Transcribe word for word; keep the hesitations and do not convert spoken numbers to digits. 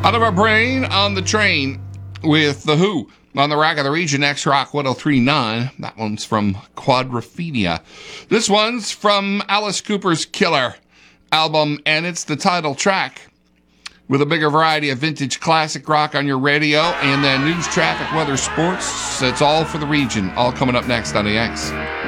Out of our brain on the train with The Who on the Rock of the Region, X-Rock one oh three point nine. That one's from Quadrophenia. This one's from Alice Cooper's Killer album, and it's the title track. With a bigger variety of vintage classic rock on your radio, and then news, traffic, weather, sports. It's all for the region. All coming up next on the X.